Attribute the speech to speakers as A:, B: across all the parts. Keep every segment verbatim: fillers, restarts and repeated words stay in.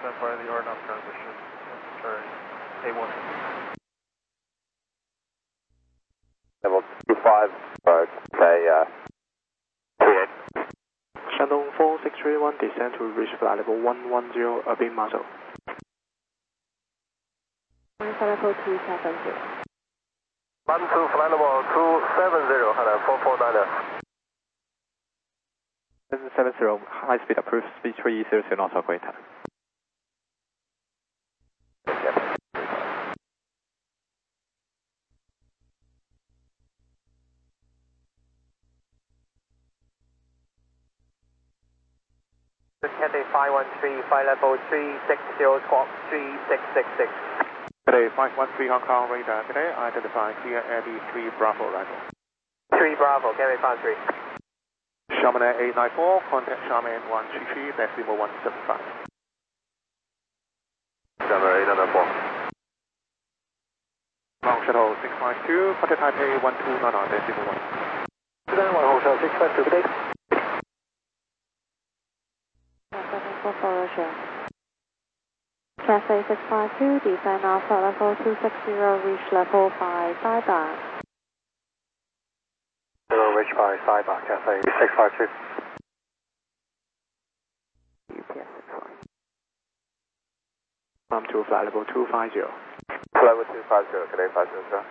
A: stand by the R N A V transition. Turn A one.
B: Level two five, uh, say, uh, three eight.
C: Shandong four six three one, descend to reach flight level one one zero, Abin muzzle.
D: Flight level two seven zero.
A: one two, flight level two seven zero, hello, four four nine.
C: seven seven zero, high speed approved, speed three zero zero knots, operator.
E: Cathay five one three, flight level three six zero, squawk three six six six.
C: Cathay five one three Hong Kong radar, today identify clear Air B three Bravo arrival.
E: three Bravo, Cathay five three.
C: Charmin Air eight nine four, contact Charmin one three three, decimal one seven five.
A: Charmin eight nine four.
C: Long shuttle six five two, contact Taipei one two nine nine, decimal one.
A: one Hotel six five two, good day.
D: Cathay six five two, descend Alpha level two six zero, reach level five, bye bye.
A: Zero, reach by side bar, Cathay six five two.
C: U P S six five. Come to flight level two five zero.
A: Flight level two five zero, Cathay five zero, sir.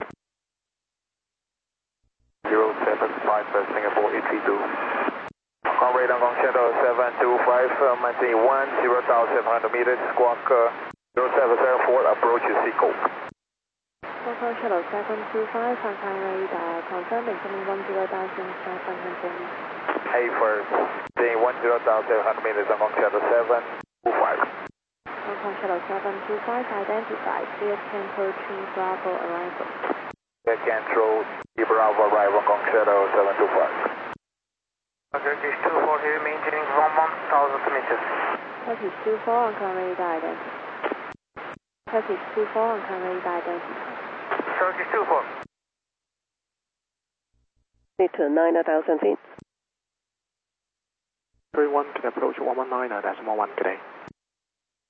A: zero seven five, Singapore E T two. Hong Radar Hong Shadow seven two five, uh, maintain one zero thousand seven hundred meters, squawk uh, zero seven seven four, approach is Seacoast.
D: Hong Kong Shuttle seven two five, Hong Kong radar, confirm incoming one zero thousand seven hundred meters.
A: A first, maintain one zero thousand seven hundred meters, Hong Kong Shadow seven two five.
D: Hong Kong Shuttle seven two five, identified, clear Tempo three Bravo arrival.
A: Clear control, three Bravo arrival, Hong Kong Shadow seven two five.
E: Turkish two four here, maintaining from one thousand meters.
D: Turkish two four, Hong Kong radar identity. Turkish two four, Hong Kong radar identity.
E: Turkish two four.
D: Need to nine thousand feet.
C: three one can approach one one nine, decimal one today.